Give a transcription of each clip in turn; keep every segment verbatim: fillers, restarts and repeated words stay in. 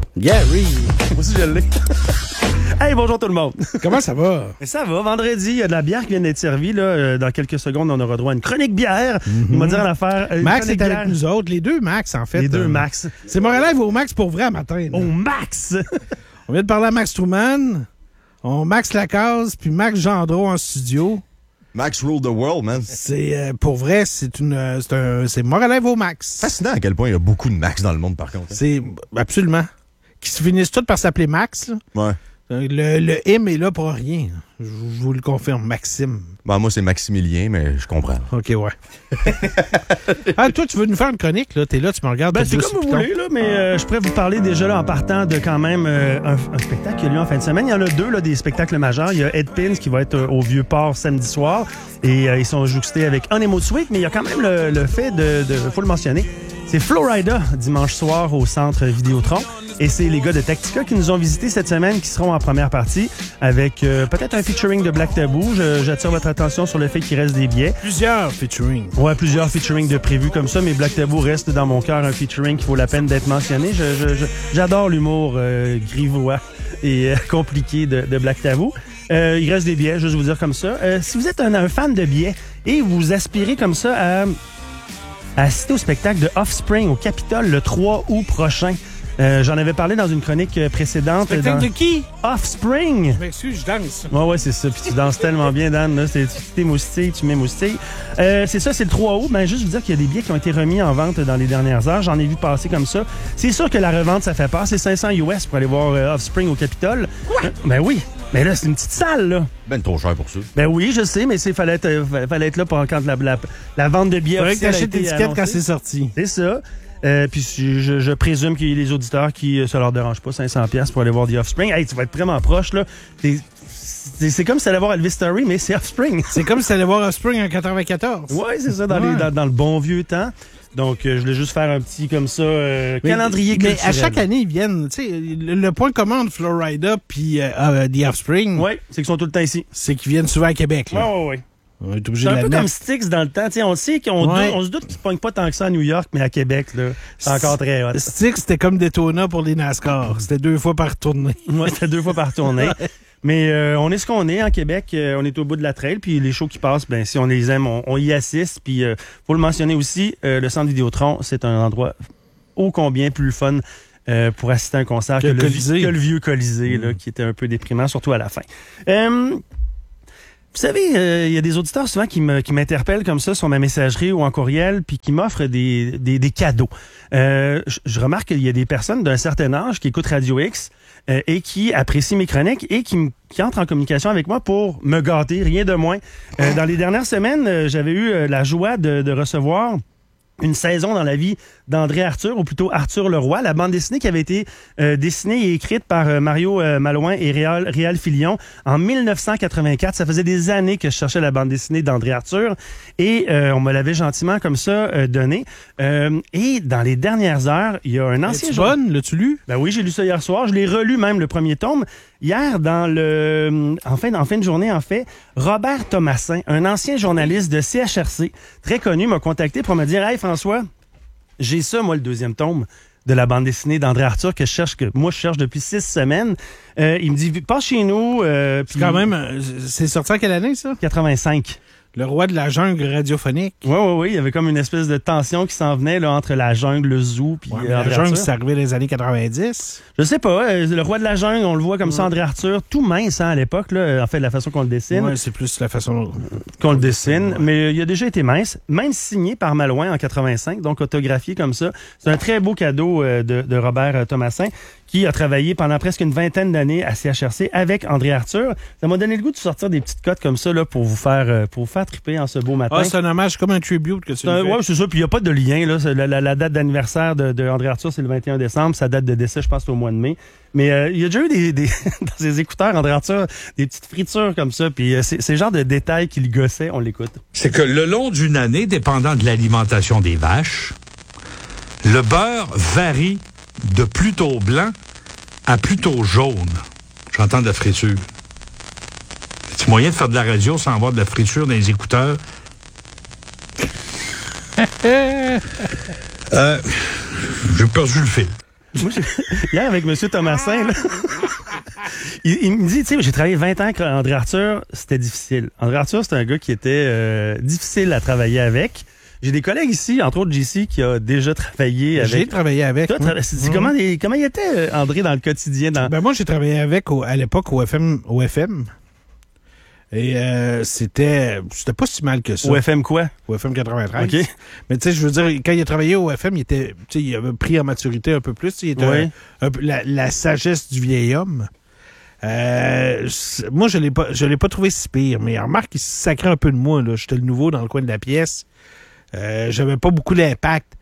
Gary! Moi aussi, je l'ai. Hey, bonjour tout le monde. Comment ça va? Mais ça va. Vendredi, il y a de la bière qui vient d'être servie. Là. Euh, dans quelques secondes, on aura droit à une chronique bière. Mm-hmm. Il m'a dit l'affaire. Euh, Max est bière. avec nous autres. Les deux Max, en fait. Les deux euh, Max. C'est mon élève au Max pour vrai à matin. Là. Au Max! On vient de parler à Max Truman. On Max Lacaze, puis Max Gendreau en studio. Max rule the world, man. C'est euh, pour vrai, c'est une, c'est un, c'est mon élève au Max. Fascinant à quel point il y a beaucoup de Max dans le monde, par contre. C'est absolument. Qui se finissent tous par s'appeler Max. Là. Ouais. Le, le M est là pour rien. Je, je vous le confirme, Maxime. Ben, moi, c'est Maximilien, mais je comprends. OK, ouais. Ah, toi, tu veux nous faire une chronique, là? T'es là, tu me regardes. Ben, c'est comme vous voulez, là, mais euh, je pourrais vous parler déjà là en partant de quand même euh, un, un spectacle qui a lieu en fin de semaine. Il y en a deux, là, des spectacles majeurs. Il y a Ed Pins qui va être euh, au Vieux-Port samedi soir et euh, ils sont jouxtés avec Honeymoon Suite, mais il y a quand même le, le fait de, de, faut le mentionner, c'est Florida dimanche soir au Centre Vidéotron. Et c'est les gars de Tactica qui nous ont visités cette semaine qui seront en première partie avec euh, peut-être un featuring de Black Tabou. Je, j'attire votre attention sur le fait qu'il reste des billets. Plusieurs featuring. Ouais, plusieurs featuring de prévus comme ça, mais Black Tabou reste dans mon cœur un featuring qui vaut la peine d'être mentionné. Je, je, je, j'adore l'humour euh, grivois et euh, compliqué de, de Black Tabou. Euh, il reste des billets, juste vous dire comme ça. Euh, si vous êtes un, un fan de billets et vous aspirez comme ça à, à assister au spectacle de Offspring au Capitole le trois août prochain, Euh, j'en avais parlé dans une chronique précédente. Spectacle dans... de qui? Offspring! Je m'excuse, je danse. Ouais, ouais, c'est ça. Puis tu danses tellement bien, Dan. Là. C'est, tu t'émoustilles, tu m'émoustilles. Euh, c'est ça, c'est le trois août. Ben, juste vous dire qu'il y a des billets qui ont été remis en vente dans les dernières heures. J'en ai vu passer comme ça. C'est sûr que la revente, ça fait peur. C'est cinq cents U S pour aller voir euh, Offspring au Capitole. Quoi? Ben oui. Mais là, c'est une petite salle, là. Ben trop cher pour ça. Ben oui, je sais, mais c'est fallait être, euh, fallait être là pour quand la, la, la vente de billets officielle a été t'achètes l'étiquette quand c'est sorti. C'est ça. Euh, puis je, je présume qu'il y a les auditeurs qui, ça leur dérange pas, cinq cents dollars pour aller voir The Offspring. Hey, tu vas être vraiment proche, là. T'es, c'est, c'est comme si t'allais voir Elvis Story, mais c'est Offspring. C'est comme si t'allais voir Offspring en quatre-vingt-quatorze. Ouais, c'est ça, dans, ouais. les, dans, dans le bon vieux temps. Donc, euh, je voulais juste faire un petit, comme ça, euh, mais, calendrier mais culturel. à chaque année, ils viennent, tu sais, le, le point commun de Florida puis euh, euh, The Offspring. Ouais, c'est qu'ils sont tout le temps ici. C'est qu'ils viennent souvent à Québec, là. Ouais, ouais, ouais. On est obligé c'est de un la peu mettre. comme Styx dans le temps. T'sais, on sait qu'on ouais. doute, on se doute qu'ils ne pognent pas tant que ça à New York, mais à Québec, là, c'est encore très hot. Styx, c'était comme Daytona pour les NASCAR. C'était deux fois par tournée. Ouais, c'était deux fois par tournée. Mais euh, on est ce qu'on est en Québec. Euh, on est au bout de la trail. Puis les shows qui passent, ben si on les aime, on, on y assiste. Puis euh, faut le mentionner aussi, euh, le Centre Vidéotron, c'est un endroit ô combien plus fun euh, pour assister à un concert que, que, le, que le vieux Colisée, mmh. là, qui était un peu déprimant, surtout à la fin. Euh, Vous savez, il euh, y a des auditeurs souvent qui, me, qui m'interpellent comme ça sur ma messagerie ou en courriel, puis qui m'offrent des, des, des cadeaux. Euh, je, je remarque qu'il y a des personnes d'un certain âge qui écoutent Radio X euh, et qui apprécient mes chroniques et qui, m- qui entrent en communication avec moi pour me gâter, rien de moins. Euh, dans les dernières semaines, euh, j'avais eu euh, la joie de, de recevoir une saison dans la vie d'André Arthur, ou plutôt Arthur Leroy, la bande dessinée qui avait été euh, dessinée et écrite par euh, Mario euh, Malouin et Réal, Réal Filion en dix-neuf cent quatre-vingt-quatre. Ça faisait des années que je cherchais la bande dessinée d'André Arthur et euh, on me l'avait gentiment comme ça euh, donné. Euh, et dans les dernières heures, il y a un ancien... Es-tu bonne? L'as-tu lu? Ben oui, j'ai lu ça hier soir. Je l'ai relu même, le premier tome. Hier, dans le, en fin, en fin de journée, en fait, Robert Thomasin, un ancien journaliste de C H R C, très connu, m'a contacté pour me dire « Hey François, j'ai ça, moi, le deuxième tome de la bande dessinée d'André Arthur que je cherche, que moi, je cherche depuis six semaines. Euh, » Il me dit « Passe chez nous. Euh, » C'est quand même... euh, c'est sorti en quelle année, ça? quatre-vingt-cinq. Le roi de la jungle radiophonique. Oui, oui, oui. Il y avait comme une espèce de tension qui s'en venait là, entre la jungle, le zoo, puis ouais, euh, la jungle, c'est arrivé dans les années quatre-vingt-dix. Je sais pas. Euh, le roi de la jungle, on le voit comme ouais. ça, André Arthur, tout mince hein, à l'époque, là, en fait, la façon qu'on le dessine. Oui, c'est plus la façon qu'on le dessine. Ouais. Mais il a déjà été mince, même signé par Malouin en quatre-vingt-cinq, donc autographié comme ça. C'est un très beau cadeau euh, de, de Robert Thomasin, qui a travaillé pendant presque une vingtaine d'années à C H R C avec André Arthur. Ça m'a donné le goût de sortir des petites cotes comme ça là, pour vous faire euh, pour vous faire triper en ce beau matin. Ah, c'est un hommage, comme un tribute que tu fais. Oui, c'est ça. Puis il n'y a pas de lien. Là. La, la, la date d'anniversaire de, de André Arthur, c'est le vingt et un décembre. Sa date de décès, je pense, c'est au mois de mai. Mais euh, il y a déjà eu des, des dans ses écouteurs, André Arthur, des petites fritures comme ça. Puis euh, c'est, c'est le genre de détails qui le gossait. On l'écoute. C'est que le long d'une année, dépendant de l'alimentation des vaches, le beurre varie de plutôt blanc à plutôt jaune. J'entends de la friture. C'est moyen de faire de la radio sans avoir de la friture dans les écouteurs. euh, j'ai perdu le fil. Moi, je- hier, avec M. Thomasin, là, il, il me dit, tu sais, j'ai travaillé vingt ans avec André Arthur, c'était difficile. André Arthur, c'est un gars qui était euh, difficile à travailler avec. J'ai des collègues ici, entre autres J C, qui a déjà travaillé avec... J'ai travaillé avec. Toi, moi. tra- c'est- c'est Mhm. comment, il- comment il était, euh, André, dans le quotidien? Dans... Ben moi, j'ai travaillé avec au- à l'époque au F M. Au F M. Et euh, c'était c'était pas si mal que ça. Au F M quoi? Au F M quatre-vingt-treize. OK. Mais tu sais, je veux dire, quand il a travaillé au F M, il était, tu sais, il avait pris en maturité un peu plus. Il était Oui. un- un peu la, la sagesse du vieil homme. Euh, c'est- moi, je l'ai pas, je l'ai pas trouvé si pire. Mais remarque, il se sacrait un peu de moi. Là, j'étais le nouveau dans le coin de la pièce. Euh, j'avais pas beaucoup d'impact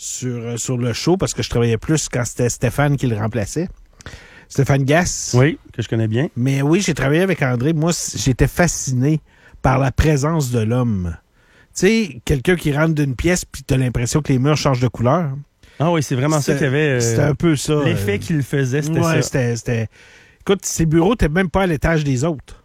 sur sur le show parce que je travaillais plus quand c'était Stéphane qui le remplaçait. Stéphane Gass. Oui, que je connais bien. Mais oui, j'ai travaillé avec André. Moi, c- j'étais fasciné par la présence de l'homme. Tu sais, quelqu'un qui rentre d'une pièce puis t'as l'impression que les murs changent de couleur. Ah oui, c'est vraiment ça C'était- qu'il y avait... euh, C'était un peu ça. L'effet euh, qu'il faisait, c'était ouais, ça. c'était, c'était... Écoute, ces bureaux n'étaient même pas à l'étage des autres.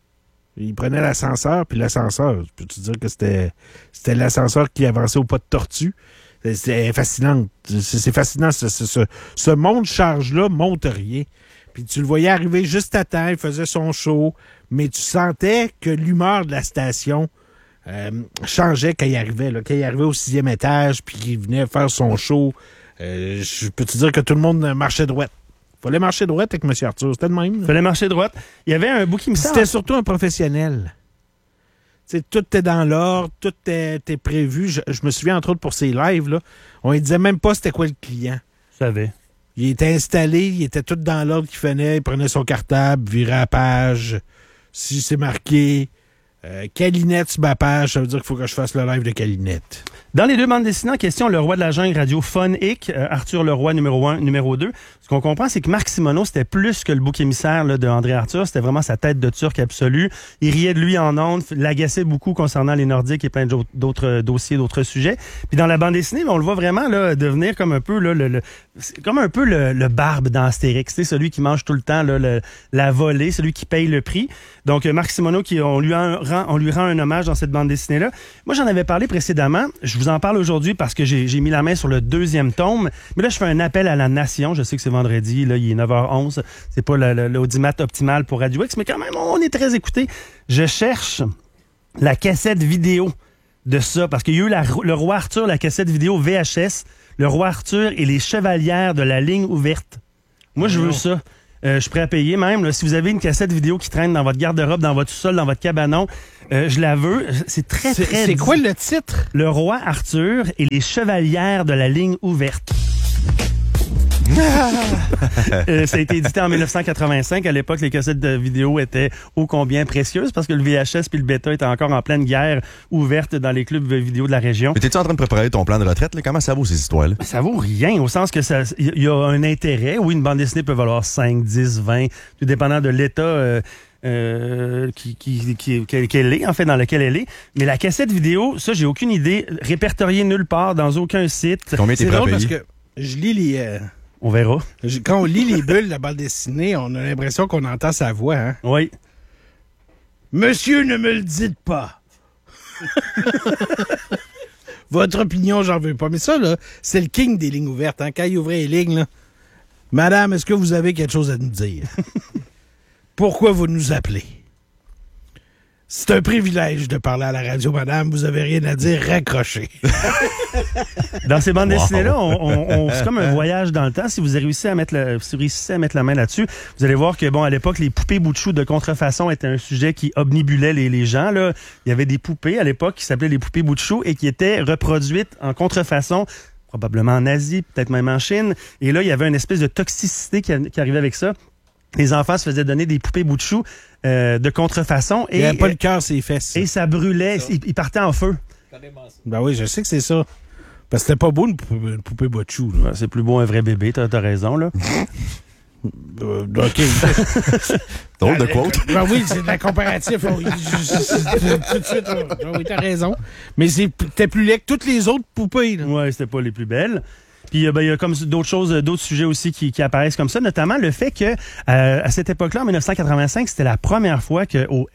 Ils prenaient l'ascenseur, puis l'ascenseur, peux-tu dire que c'était, c'était l'ascenseur qui avançait au pas de tortue? C'est- C'était fascinant. C'est, c'est fascinant. Ce, ce, ce, ce monte-charge-là monte rien. Puis tu le voyais arriver juste à temps, il faisait son show, mais tu sentais que l'humeur de la station euh, changeait quand il arrivait. Là. Quand il arrivait au sixième étage, puis qu'il venait faire son show, euh, je peux te dire que tout le monde marchait droite. Fallait marcher droite avec M. Arthur, c'était de même. là. Fallait marcher droite. Il y avait un bouc émissaire. C'était surtout un professionnel. T'sais, tout était dans l'ordre, tout était, était prévu. Je, je me souviens, entre autres, pour ces lives, là, on ne disait même pas c'était quoi le client. Je savais. Il était installé, il était tout dans l'ordre qu'il fallait. Il prenait son cartable, virait à la page. Si c'est marqué euh, Calinette sur ma page, ça veut dire qu'il faut que je fasse le live de Calinette. Dans les deux bandes dessinées en question, Le Roi de la Jungle, Radio Fun Hic, euh, Arthur Leroy, numéro un, numéro deux. Ce qu'on comprend, c'est que Marc Simoneau, c'était plus que le bouc émissaire là, de André Arthur. C'était vraiment sa tête de turc absolue. Il riait de lui en ondes, l'agaçait beaucoup concernant les Nordiques et plein d'autres, d'autres dossiers, d'autres sujets. Puis dans la bande dessinée, on le voit vraiment là, devenir comme un peu là, le, le, c'est comme un peu le, le barbe dans Astérix. C'est celui qui mange tout le temps là, le, la volée, celui qui paye le prix. Donc euh, Marc Simoneau, qui, on, lui en, rend, on lui rend un hommage dans cette bande dessinée-là. Moi, j'en avais parlé précédemment. Je vous en parle aujourd'hui parce que j'ai, j'ai mis la main sur le deuxième tome. Mais là, je fais un appel à la nation. Je sais que c'est vendredi, là, il est neuf heures onze. C'est pas le, le, l'audimat optimal pour Radio X, mais quand même, on est très écouté. Je cherche la cassette vidéo de ça parce qu'il y a eu la, le Roi Arthur, la cassette vidéo V H S, le Roi Arthur et les chevalières de la ligne ouverte. Moi, je veux ça. Euh, je suis prêt à payer même. Là, si vous avez une cassette vidéo qui traîne dans votre garde-robe, dans votre sous-sol, dans votre cabanon, euh, je la veux. C'est très, C'est, très... c'est quoi le titre? Le Roi Arthur et les chevalières de la ligne ouverte. euh, ça a été édité en dix-neuf cent quatre-vingt-cinq. À l'époque, les cassettes de vidéo étaient ô combien précieuses parce que le V H S puis le bêta étaient encore en pleine guerre ouverte dans les clubs vidéo de la région. Mais t'es-tu en train de préparer ton plan de retraite? Là? Comment ça vaut ces histoires-là? Ça vaut rien, au sens que ça, il y a un intérêt. Oui, une bande dessinée peut valoir cinq, dix, vingt, tout dépendant de l'état euh, euh, qui, qui, qui, qu'elle est, en fait, dans lequel elle est. Mais la cassette vidéo, ça, j'ai aucune idée. Répertoriée nulle part, dans aucun site. Combien t'es C'est prêt à drôle parce payer? que je lis les... euh, On verra. je- quand on lit les bulles de la bande dessinée, on a l'impression qu'on entend sa voix. Hein? Oui. Monsieur, ne me le dites pas. Votre opinion, j'en veux pas. Mais ça, là, c'est le king des lignes ouvertes. Hein? Quand il ouvrait les lignes, là, Madame, est-ce que vous avez quelque chose à nous dire? Pourquoi vous nous appelez? C'est un privilège de parler à la radio, madame. Vous avez rien à dire, raccrochez. Dans ces bandes Wow. dessinées-là, on, on, on- c'est comme un voyage dans le temps. Si vous réussissez à mettre, le, si vous réussissez à mettre la main là-dessus, vous allez voir que, bon, à l'époque, les poupées bout de chou de contrefaçon étaient un sujet qui omnibulait les, les gens. Là. Il y avait des poupées à l'époque qui s'appelaient les poupées bout de chou et qui étaient reproduites en contrefaçon, probablement en Asie, peut-être même en Chine. Et là, il y avait une espèce de toxicité qui, qui arrivait avec ça. Les enfants se faisaient donner des poupées bout de chou euh, de contrefaçon. Il Et, n'y avait pas le cœur, ses fesses. et ça brûlait, ils il partaient en feu. Ben oui, je sais que c'est ça. Parce que c'était pas beau une poupée, une poupée bout de chou. là. Ouais, c'est plus beau un vrai bébé, t'as, t'as raison, là. Euh, OK. Drôle de quote. Ben oui, c'est de la comparatif. Oh, je- je- je- tout de suite, oh, oui, t'as raison. Mais c'était plus laid que toutes les autres poupées. Là. Ouais, c'était pas les plus belles. Puis euh, ben, il y a comme d'autres choses, euh, d'autres sujets aussi qui, qui apparaissent comme ça, notamment le fait que euh, à cette époque-là, en dix-neuf cent quatre-vingt-cinq, c'était la première fois que au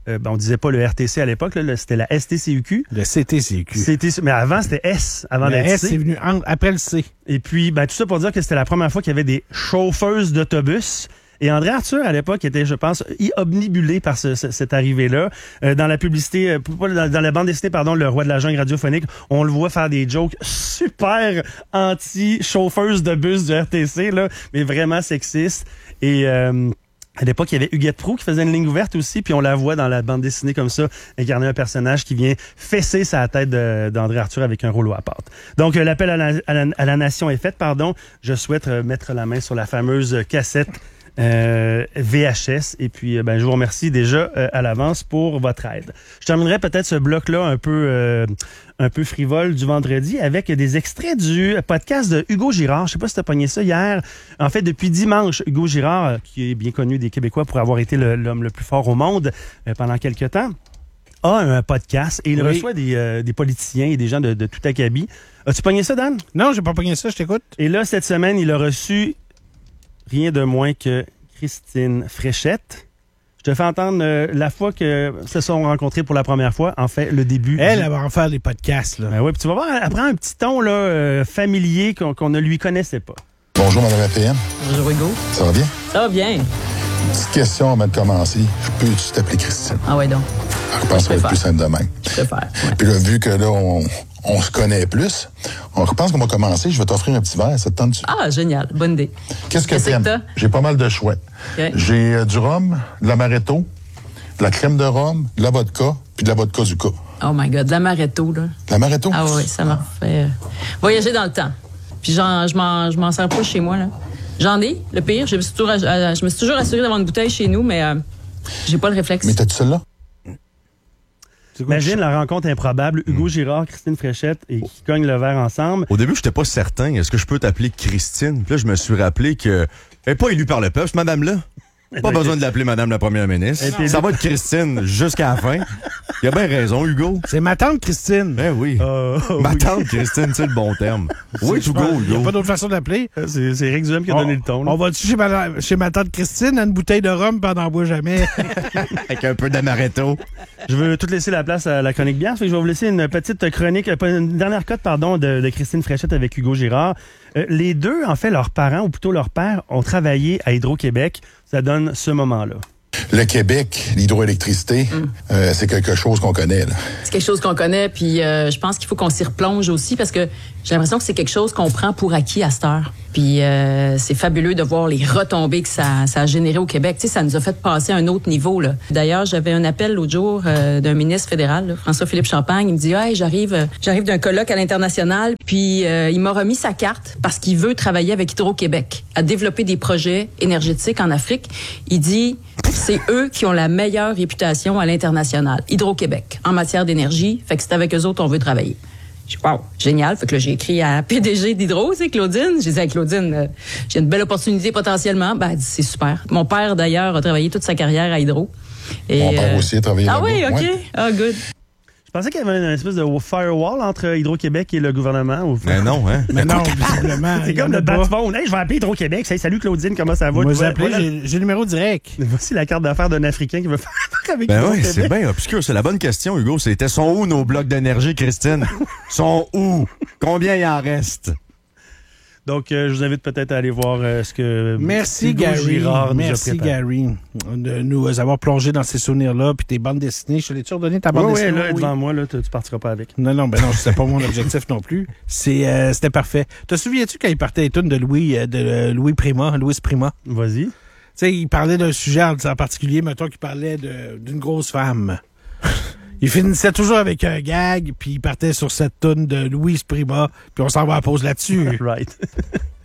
Euh, ben, on disait pas le R T C à l'époque, là, le, c'était la S T C U Q. Le C T C U Q. C'était, mais avant, c'était S, avant Le d'être S C. est venu en- après le C. Et puis, ben, tout ça pour dire que c'était la première fois qu'il y avait des chauffeuses d'autobus. Et André Arthur, à l'époque, était, je pense, omnibulé par ce, ce, cette arrivée-là. Euh, dans la publicité, euh, pas dans, dans la bande dessinée, pardon, Le Roi de la Jungle radiophonique, on le voit faire des jokes super anti-chauffeuses de bus du R T C, là, mais vraiment sexistes. Et... Euh, à l'époque, il y avait Huguette Proulx qui faisait une ligne ouverte aussi, puis on la voit dans la bande dessinée comme ça, incarner un personnage qui vient fesser sa tête de, d'André Arthur avec un rouleau à pâte. Donc, euh, l'appel à la, à, la, à la nation est fait, pardon. Je souhaite euh, mettre la main sur la fameuse cassette euh, V H S. Et puis, euh, ben, je vous remercie déjà euh, à l'avance pour votre aide. Je terminerai peut-être ce bloc-là un peu... Euh, un peu frivole du vendredi avec des extraits du podcast de Hugo Girard. Je sais pas si tu as pogné ça hier. En fait, depuis dimanche, Hugo Girard, qui est bien connu des Québécois pour avoir été le, l'homme le plus fort au monde euh, pendant quelques temps, a un podcast et il oui. reçoit des, euh, des politiciens et des gens de, de tout acabit. As-tu pogné ça, Dan? Non, j'ai pas pogné ça, je t'écoute. Et là, cette semaine, il a reçu rien de moins que Christine Fréchette. Je te fais entendre euh, la fois que se sont rencontrés pour la première fois, en fait, le début. Elle, du... elle va en faire des podcasts, là. Ben oui, puis tu vas voir, elle prend un petit ton là, euh, familier qu'on, qu'on ne lui connaissait pas. Bonjour, Madame la P M. Bonjour Hugo. Ça va bien? Ça va bien. Petite question avant de commencer. Je peux-tu t'appeler Christine? Ah ouais donc. Je pense que ça va être plus simple de même. Je préfère. Ouais. Puis là, vu que là, on, on se connaît plus, on, je pense qu'on va commencer. Je vais t'offrir un petit verre. Ça te tente-tu? Ah, génial. Bonne idée. Qu'est-ce que Qu'est-ce que t'aimes? t'as? J'ai pas mal de choix. Okay. J'ai euh, du rhum, de l'amaretto, de la crème de rhum, de la vodka, puis de la vodka Zucca. Oh my God, de l'amaretto, là. De l'amaretto? Ah oui, ça m'a fait euh, voyager dans le temps. Puis j'en, je m'en, je m'en sers pas chez moi, là. J'en ai, le pire. Je me suis toujours, euh, je me suis toujours assurée d'avoir une bouteille chez nous, mais euh, j'ai pas le réflexe. Mais t'as-tu celle-là? Imagine la rencontre improbable, Hugo mmh. Girard, Christine Fréchette, et qui cognent le verre ensemble. Au début, j'étais pas certain. Est-ce que je peux t'appeler Christine? Puis là, je me suis rappelé que elle n'est pas élue par le peuple, cette madame-là. Pas besoin de l'appeler Madame la Première ministre. Ça va être Christine jusqu'à la fin. Il a bien raison, Hugo. C'est ma tante Christine. Ben oui. Euh, ma oui. tante Christine, c'est le bon terme. Oui, Hugo, Hugo. Il n'y a pas d'autre façon de l'appeler. C'est, c'est Eric Duhem qui a on, donné le ton. Là. On va-tu chez ma, chez ma tante Christine, une bouteille de rhum, puis on n'en boit jamais. Avec un peu d'amaretto. Je veux tout laisser la place à la chronique bière. Fait que je vais vous laisser une petite chronique, une dernière cote, pardon, de, de Christine Fréchette avec Hugo Girard. Euh, les deux, en fait, leurs parents, ou plutôt leur père, ont travaillé à Hydro-Québec. Ça donne ce moment-là. Le Québec, l'hydroélectricité, mm. euh, c'est quelque chose qu'on connaît, là. C'est quelque chose qu'on connaît, puis euh, je pense qu'il faut qu'on s'y replonge aussi, parce que j'ai l'impression que c'est quelque chose qu'on prend pour acquis à cette heure. Puis euh, c'est fabuleux de voir les retombées que ça, ça a généré au Québec. Tu sais, ça nous a fait passer à un autre niveau, là. D'ailleurs, j'avais un appel l'autre jour euh, d'un ministre fédéral, là, François-Philippe Champagne. Il me dit, hey, j'arrive, euh, j'arrive d'un colloque à l'international, puis euh, il m'a remis sa carte parce qu'il veut travailler avec Hydro-Québec à développer des projets énergétiques en Afrique. Il dit, c'est eux qui ont la meilleure réputation à l'international, Hydro-Québec, en matière d'énergie. Fait que c'est avec eux autres qu'on veut travailler. Je dis, wow, génial. Fait que là, j'ai écrit à P D G d'Hydro, c'est Claudine. J'ai dit, hey, Claudine, euh, j'ai une belle opportunité potentiellement. Ben, elle dit, c'est super. Mon père, d'ailleurs, a travaillé toute sa carrière à Hydro. Et, Mon père euh... aussi a travaillé Ah là-bas. oui, OK. Ouais. Ah, good. Je pensais qu'il y avait une espèce de firewall entre Hydro-Québec et le gouvernement. Ou... Mais non, hein? Mais non, visiblement. C'est comme le bat-phone. Hey, je vais appeler Hydro-Québec. Hey, salut Claudine, comment ça va? Moi, j'ai appelé, voilà. j'ai, j'ai le numéro direct. Voici la carte d'affaires d'un Africain qui veut faire avec Ben oui, Hydro-Québec. c'est bien obscur. C'est la bonne question, Hugo. C'était sont où nos blocs d'énergie, Christine? Sont où? Combien il en reste? Donc, euh, je vous invite peut-être à aller voir euh, ce que Merci Hugo Gary. Girard nous Merci a préparé. Gary de nous avoir plongé dans ces souvenirs-là puis tes bandes dessinées. Je te l'ai-tu redonné ta bande Oui, dessinée? oui, là, Oui. devant moi, là, tu, tu partiras pas avec. Non, non, ben non, c'était pas mon objectif non plus. C'est, euh, c'était parfait. Te souviens-tu quand il partait les tunes de Louis, euh, de euh, Louis Prima, Louis Prima? Vas-y. Tu sais, il parlait d'un sujet en, en particulier, mettons qu'il parlait de, d'une grosse femme. Il finissait toujours avec un gag, puis il partait sur cette tune de Louis Prima, puis on s'en va à la pause là-dessus. Right.